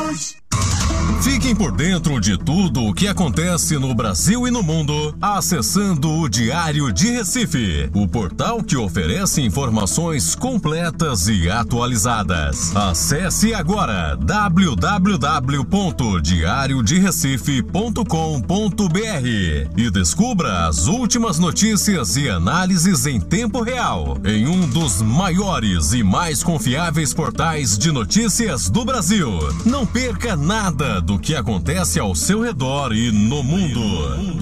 Fiquem por dentro de tudo o que acontece no Brasil e no mundo, acessando o Diário de Recife, o portal que oferece informações completas e atualizadas. Acesse agora www.diarioderecife.com.br e descubra as últimas notícias e análises em tempo real, em um dos maiores e mais confiáveis portais de notícias do Brasil. Não perca nada do que acontece ao seu redor e no mundo.